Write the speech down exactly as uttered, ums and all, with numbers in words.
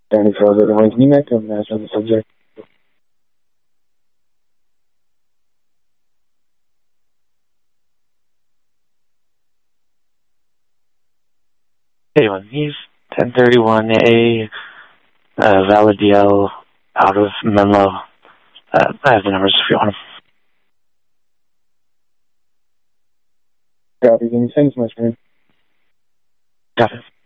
Danny Frozo, Orange Nimek, and master of the subject. eighty-one East, ten thirty-one A, uh, valid D L, out of memo. Uh, I have the numbers if you want them. Copy, can you send us my screen? Got it.